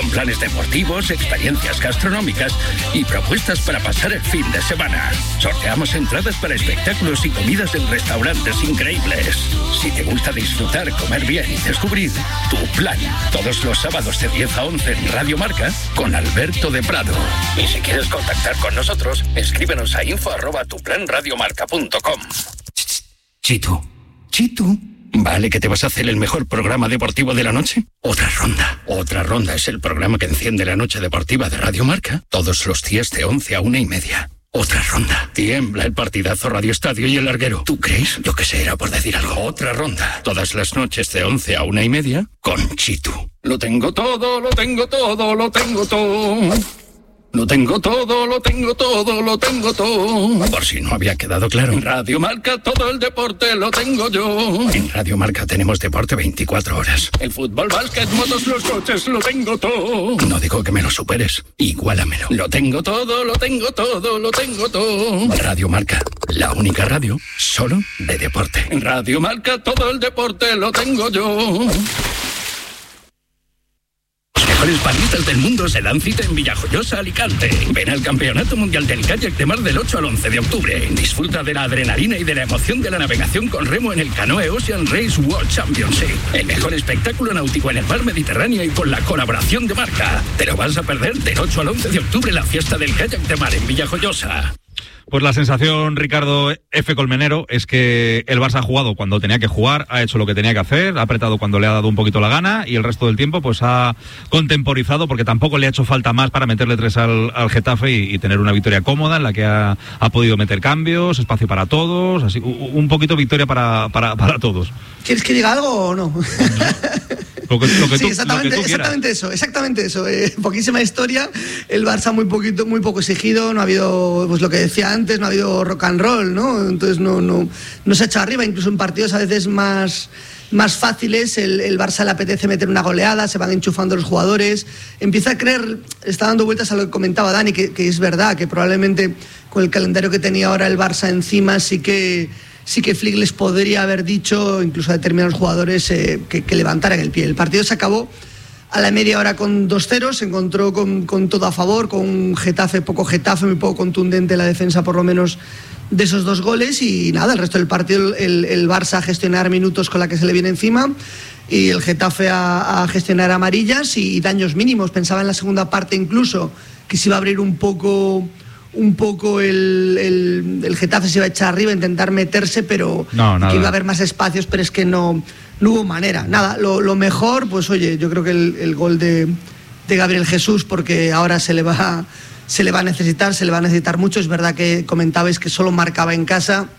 con planes deportivos, experiencias gastronómicas y propuestas para pasar el fin de semana. Sorteamos entradas para espectáculos y comidas en restaurantes increíbles. Si te gusta disfrutar, comer bien y descubrir, Tu Plan. Todos los sábados de 10 a 11 en Radio Marca con Alberto de Prado. Y si quieres contactar con nosotros, escríbenos a info@tuplanradiomarca.com. Chitu. ¿Vale que te vas a hacer el mejor programa deportivo de la noche? Otra ronda. Otra ronda es el programa que enciende la noche deportiva de Radio Marca todos los días de 11 a 1:30. Otra ronda. Tiembla el partidazo Radio Estadio y el larguero. ¿Tú crees? Yo que sé, era por decir algo. Otra ronda. Todas las noches de 11 a 1:30 con Chitu. Lo tengo todo, lo tengo todo, lo tengo todo. Lo tengo todo, lo tengo todo, lo tengo todo. Por si no había quedado claro. En Radio Marca todo el deporte lo tengo yo. En Radio Marca tenemos deporte 24 horas. El fútbol, básquet, motos, los coches, lo tengo todo. No digo que me lo superes, igualamelo. Lo tengo todo, lo tengo todo, lo tengo todo. Radio Marca, la única radio solo de deporte. En Radio Marca todo el deporte lo tengo yo. Los mejores bañistas del mundo se dan cita en Villajoyosa, Alicante. Ven al Campeonato Mundial del Kayak de Mar del 8 al 11 de octubre. Disfruta de la adrenalina y de la emoción de la navegación con remo en el Canoe Ocean Race World Championship. El mejor espectáculo náutico en el mar Mediterráneo y con la colaboración de Marca. Te lo vas a perder del 8 al 11 de octubre la fiesta del Kayak de Mar en Villajoyosa. Pues la sensación, Ricardo F. Colmenero, es que el Barça ha jugado cuando tenía que jugar, ha hecho lo que tenía que hacer, ha apretado cuando le ha dado un poquito la gana y el resto del tiempo pues ha contemporizado porque tampoco le ha hecho falta más para meterle 3 al Getafe y tener una victoria cómoda en la que ha podido meter cambios, espacio para todos, así un poquito victoria para todos. ¿Quieres que diga algo o no? Sí, exactamente eso. Poquísima historia, el Barça muy poco exigido, no ha habido, pues lo que decía antes, no ha habido rock and roll, ¿no? Entonces no se ha echado arriba, incluso en partidos a veces más fáciles, el Barça le apetece meter una goleada, se van enchufando los jugadores, empieza a creer, está dando vueltas a lo que comentaba Dani, que es verdad, que probablemente con el calendario que tenía ahora el Barça encima sí que Flick les podría haber dicho, incluso a determinados jugadores, que levantaran el pie. El partido se acabó a la media hora con 2-0, se encontró con todo a favor, con un Getafe, muy poco contundente la defensa por lo menos de esos 2 goles y nada, el resto del partido el Barça a gestionar minutos con la que se le viene encima y el Getafe a gestionar amarillas y daños mínimos. Pensaba en la segunda parte incluso que se iba a abrir un poco el Getafe se iba a echar arriba, a intentar meterse, pero que iba a haber más espacios, pero es que no hubo manera. Nada, lo mejor, pues oye, yo creo que el gol de Gabriel Jesús, porque ahora se le va a necesitar mucho. Es verdad que comentabais que solo marcaba en casa,